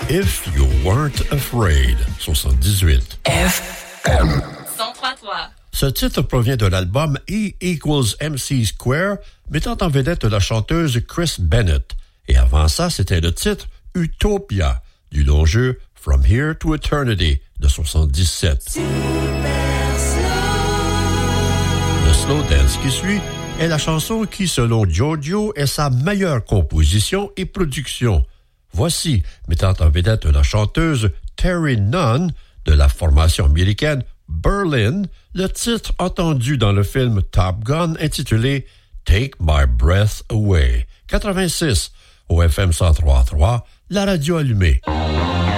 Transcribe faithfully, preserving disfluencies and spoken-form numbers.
If You Weren't Afraid, soixante-dix-huit. F M cent trois trois. Ce titre provient de l'album E equals M C Square, mettant en vedette la chanteuse Chris Bennett. Et avant ça, c'était le titre Utopia, du long jeu From Here to Eternity, de soixante-dix-sept. Le slow dance qui suit est la chanson qui, selon Giorgio, est sa meilleure composition et production. Voici, mettant en vedette la chanteuse Terry Nunn de la formation américaine Berlin, le titre entendu dans le film Top Gun intitulé Take My Breath Away. quatre-vingt-six au F M cent trois point trois, la radio allumée.